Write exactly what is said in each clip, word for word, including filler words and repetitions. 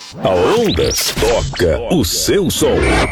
A Ondas toca o seu som.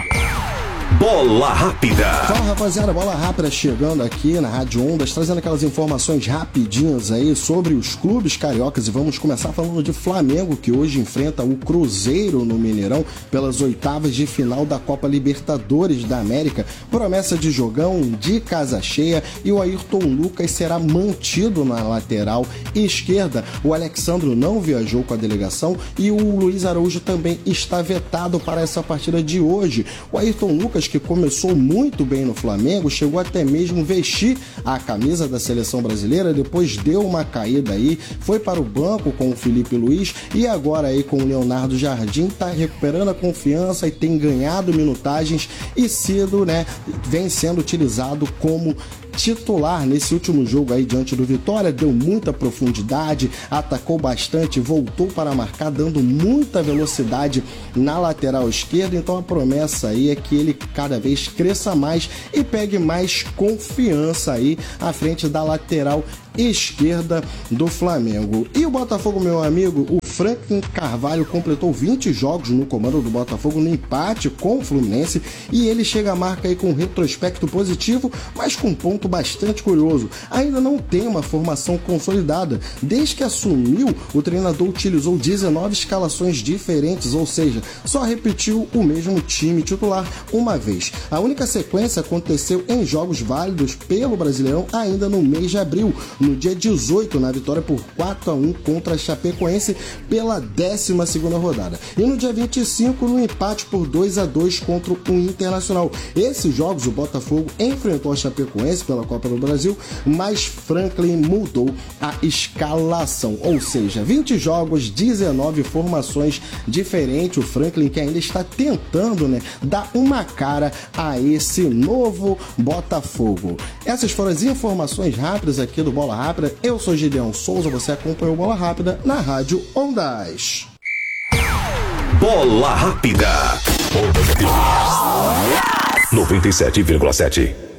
Bola Rápida. Fala, rapaziada, Bola Rápida chegando aqui na Rádio Ondas, trazendo aquelas informações rapidinhas aí sobre os clubes cariocas, e vamos começar falando de Flamengo, que hoje enfrenta o Cruzeiro no Mineirão pelas oitavas de final da Copa Libertadores da América. Promessa de jogão, de casa cheia, e o Ayrton Lucas será mantido na lateral esquerda. O Alexandro não viajou com a delegação e o Luiz Araújo também está vetado para essa partida de hoje. O Ayrton Lucas, que começou muito bem no Flamengo, chegou até mesmo vestir a camisa da seleção brasileira, depois deu uma caída aí, foi para o banco com o Felipe Luiz e agora aí com o Leonardo Jardim está recuperando a confiança e tem ganhado minutagens e sido, né, vem sendo utilizado como titular nesse último jogo aí diante do Vitória. Deu muita profundidade, atacou bastante, voltou para marcar, dando muita velocidade na lateral esquerda. Então a promessa aí é que ele cada vez cresça mais e pegue mais confiança aí à frente da lateral esquerda do Flamengo. E o Botafogo, meu amigo, o Franklin Carvalho completou vinte jogos no comando do Botafogo no empate com o Fluminense e ele chega à marca aí com um retrospecto positivo, mas com um ponto bastante curioso. Ainda não tem uma formação consolidada. Desde que assumiu, o treinador utilizou dezenove escalações diferentes, ou seja, só repetiu o mesmo time titular uma vez. A única sequência aconteceu em jogos válidos pelo Brasileirão ainda no mês de abril, no dia dezoito, na vitória por quatro a um contra a Chapecoense pela décima segunda rodada. E no dia vinte e cinco, no empate por dois a dois contra o Internacional. Esses jogos, o Botafogo enfrentou a Chapecoense pela Copa do Brasil, mas Franklin mudou a escalação. Ou seja, vinte jogos, dezenove formações diferentes. O Franklin que ainda está tentando, né, dar uma cara a esse novo Botafogo. Essas foram as informações rápidas aqui do Bola Rápida. Eu sou Gideon Souza, você acompanhou Bola Rápida na Rádio Ondas. Bola Rápida. noventa e sete vírgula sete.